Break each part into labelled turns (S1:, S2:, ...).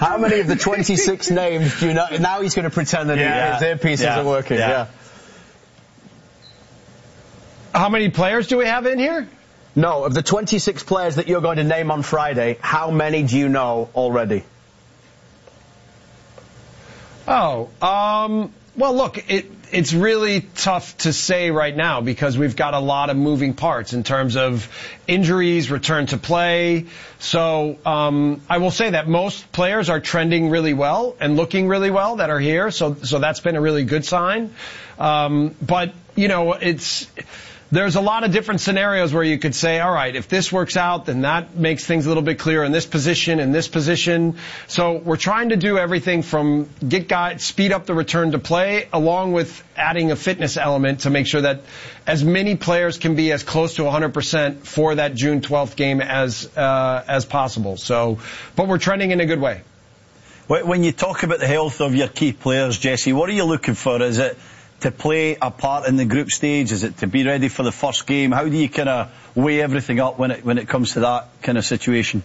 S1: How many of the 26 names do you know? Now he's going to pretend that his earpiece isn't working. Yeah.
S2: How many players do we have in here?
S1: No, of the 26 players that you're going to name on Friday, how many do you know already?
S2: Well, look, it's really tough to say right now because we've got a lot of moving parts in terms of injuries, return to play. So I will say that most players are trending really well and looking really well that are here. So that's been a really good sign. But, you know, there's a lot of different scenarios where you could say, all right, if this works out, then that makes things a little bit clearer in this position, in this position. So we're trying to do everything from speed up the return to play, along with adding a fitness element to make sure that as many players can be as close to 100% for that June 12th game as possible. So, but we're trending in a good way.
S3: When you talk about the health of your key players, Jesse, what are you looking for? Is it to play a part in the group stage? Is it to be ready for the first game? How do you kind of weigh everything up when it comes to that kind of situation?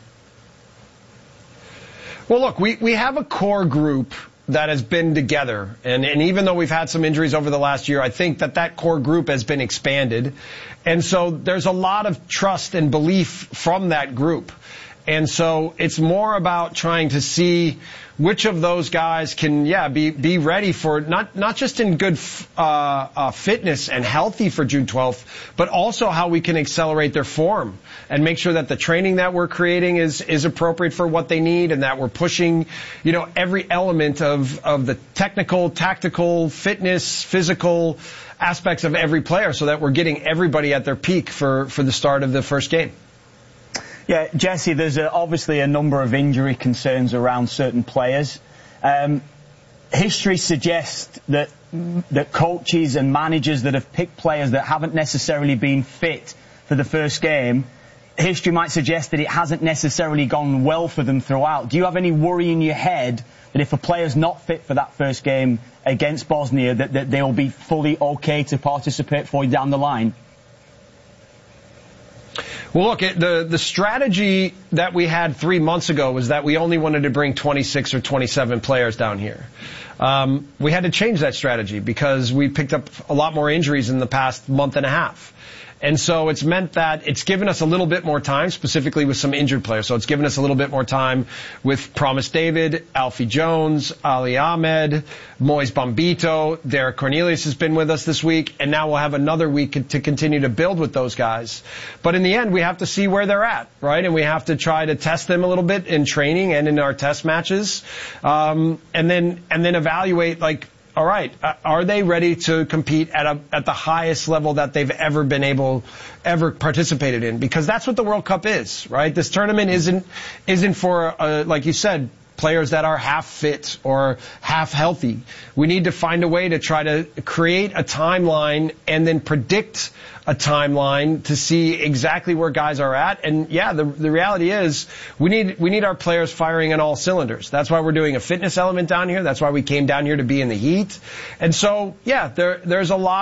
S2: Well, look, we have a core group that has been together. And even though we've had some injuries over the last year, I think that core group has been expanded. And so there's a lot of trust and belief from that group. And so it's more about trying to see which of those guys can, be ready for not just in good fitness and healthy for June 12th, but also how we can accelerate their form and make sure that the training that we're creating is appropriate for what they need and that we're pushing, you know, every element of the technical, tactical, fitness, physical aspects of every player so that we're getting everybody at their peak for the start of the first game.
S4: Yeah, Jesse, there's obviously a number of injury concerns around certain players. History suggests that coaches and managers that have picked players that haven't necessarily been fit for the first game, history might suggest that it hasn't necessarily gone well for them throughout. Do you have any worry in your head that if a player's not fit for that first game against Bosnia, that they'll be fully okay to participate for you down the line?
S2: Well, look, the strategy that we had 3 months ago was that we only wanted to bring 26 or 27 players down here. We had to change that strategy because we picked up a lot more injuries in the past month and a half. And so it's meant that it's given us a little bit more time, specifically with some injured players. So it's given us a little bit more time with Promise David, Alfie Jones, Ali Ahmed, Moise Bombito, Derek Cornelius has been with us this week, and now we'll have another week to continue to build with those guys. But in the end, we have to see where they're at, right? And we have to try to test them a little bit in training and in our test matches, and then evaluate, like, all right, are they ready to compete at the highest level that they've ever participated in? Because that's what the World Cup is, right? This tournament isn't for, like you said, players that are half fit or half healthy. We need to find a way to try to create a timeline and then predict a timeline to see exactly where guys are at. And yeah, the reality is we need our players firing on all cylinders. That's why we're doing a fitness element down here. That's why we came down here to be in the heat. And so, yeah, there's a lot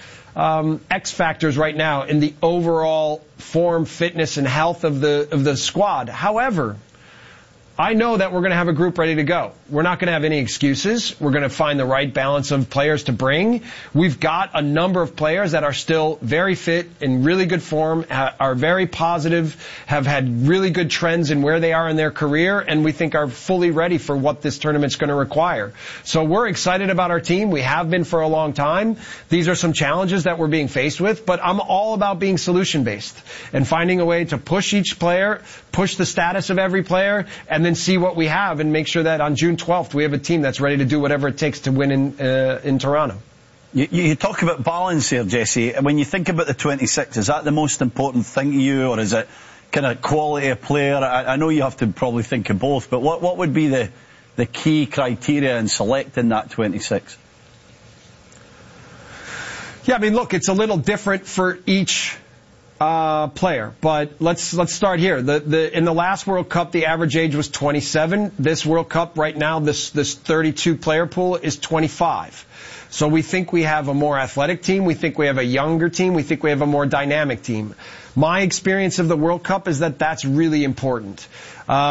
S2: of X factors right now in the overall form, fitness, and health of the squad. However, I know that we're going to have a group ready to go. We're not going to have any excuses. We're going to find the right balance of players to bring. We've got a number of players that are still very fit, in really good form, are very positive, have had really good trends in where they are in their career, and we think are fully ready for what this tournament's going to require. So we're excited about our team. We have been for a long time. These are some challenges that we're being faced with, but I'm all about being solution-based and finding a way to push each player, push the status of every player, and then see what we have and make sure that on June 12th we have a team that's ready to do whatever it takes to win in Toronto.
S3: You talk about balance here, Jesse. When you think about the 26, is that the most important thing to you, or is it kind of quality of player? I know you have to probably think of both, but what would be the key criteria in selecting that 26?
S2: Yeah, I mean, look, it's a little different for each player, but let's start here. In the last World Cup, the average age was 27. This World Cup right now, this 32 player pool is 25. So we think we have a more athletic team. We think we have a younger team. We think we have a more dynamic team. My experience of the World Cup is that that's really important.